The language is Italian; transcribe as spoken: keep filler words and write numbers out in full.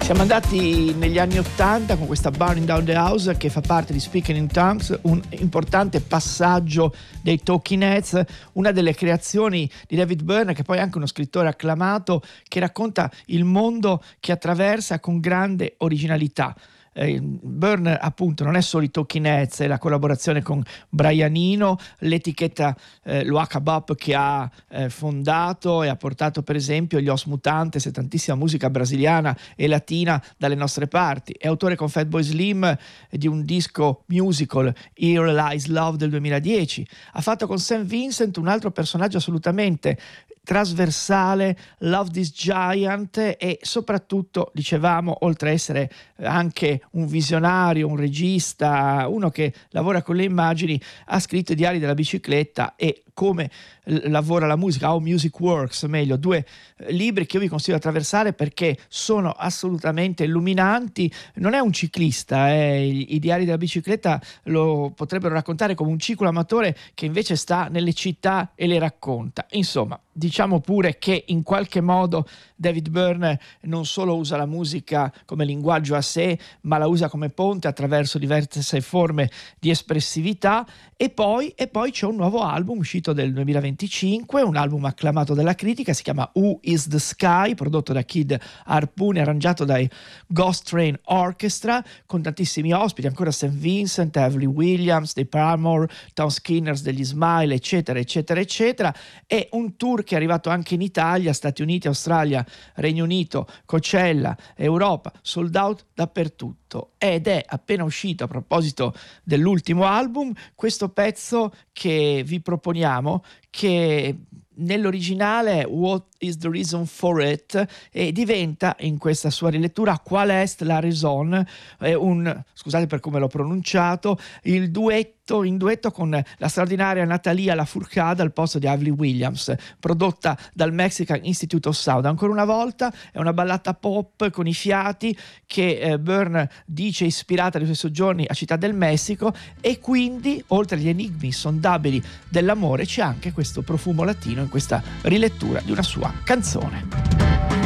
Siamo andati negli anni ottanta con questa Burning Down the House, che fa parte di Speaking in Tongues, un importante passaggio dei Talking Heads, una delle creazioni di David Byrne, che poi è anche uno scrittore acclamato, che racconta il mondo che attraversa con grande originalità. Eh, Byrne appunto non è solo i Talking Heads, è la collaborazione con Brian Eno, l'etichetta eh, Luaka Bop che ha eh, fondato e ha portato per esempio gli Os Mutantes e tantissima musica brasiliana e latina dalle nostre parti. È autore con Fatboy Slim eh, di un disco musical, Here Lies Love del duemiladieci. Ha fatto con Saint Vincent un altro personaggio assolutamente trasversale, Love This Giant, e soprattutto, dicevamo, oltre a essere anche un visionario, un regista, uno che lavora con le immagini, ha scritto I Diari della bicicletta e Come lavora la musica, How Music Works, meglio, due libri che io vi consiglio di attraversare perché sono assolutamente illuminanti. Non è un ciclista, eh. I, I Diari della bicicletta lo potrebbero raccontare come un ciclo amatore che invece sta nelle città e le racconta. Insomma, diciamo pure che in qualche modo David Byrne non solo usa la musica come linguaggio a sé, ma la usa come ponte attraverso diverse forme di espressività. E poi, e poi c'è un nuovo album uscito del duemilaventicinque, un album acclamato dalla critica, si chiama Who is the Sky, prodotto da Kid Harpoon e arrangiato dai Ghost Train Orchestra, con tantissimi ospiti, ancora Saint Vincent, Avery Williams, dei Paramore, Tom Skinners degli Smile, eccetera, eccetera, eccetera. È un tour che è arrivato anche in Italia, Stati Uniti, Australia, Regno Unito, Coachella, Europa, sold out dappertutto. Ed è appena uscito, a proposito dell'ultimo album, questo pezzo che vi proponiamo, che nell'originale What is the reason for it, e diventa in questa sua rilettura Qual est la raison, è un, scusate per come l'ho pronunciato, il duetto in duetto con la straordinaria Natalia Lafourcade al posto di Avery Williams, prodotta dal Mexican Institute of Sound. Ancora una volta è una ballata pop con i fiati che eh, Byrne dice ispirata ai suoi soggiorni a Città del Messico, e quindi oltre agli enigmi insondabili dell'amore c'è anche questo profumo latino in questa rilettura di una sua canzone.